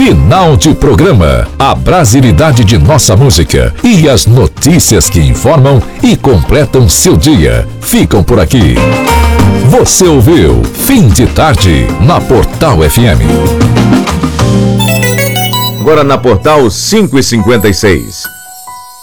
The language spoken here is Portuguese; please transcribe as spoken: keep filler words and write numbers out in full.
Final de programa. A brasilidade de nossa música e as notícias que informam e completam seu dia ficam por aqui. Você ouviu Fim de Tarde na Portal F M. Agora na Portal cinco e cinquenta e seis.